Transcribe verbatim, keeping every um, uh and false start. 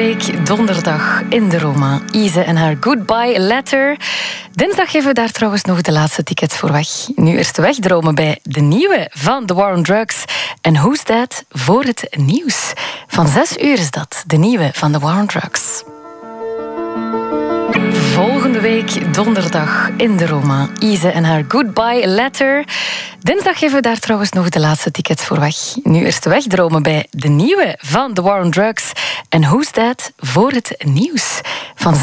week donderdag in de Roma. Ise en haar Goodbye Letter. Dinsdag geven we daar trouwens nog de laatste tickets voor weg. Nu eerst wegdromen bij de nieuwe van The War on Drugs. En Who's That voor het nieuws. Van zes uur is dat, de nieuwe van The War on Drugs. Volgende week donderdag in de Roma. Ise en haar Goodbye Letter. Dinsdag geven we daar trouwens nog de laatste tickets voor weg. Nu eerst wegdromen bij de nieuwe van The War on Drugs. En Who's That voor het nieuws. Van